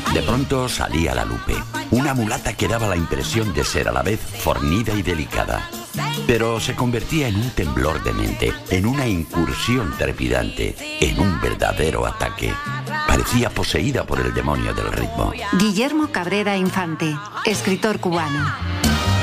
De pronto salía la Lupe, una mulata que daba la impresión de ser a la vez fornida y delicada. Pero se convertía en un temblor de mente, en una incursión trepidante, en un verdadero ataque. Parecía poseída por el demonio del ritmo. Guillermo Cabrera Infante, escritor cubano.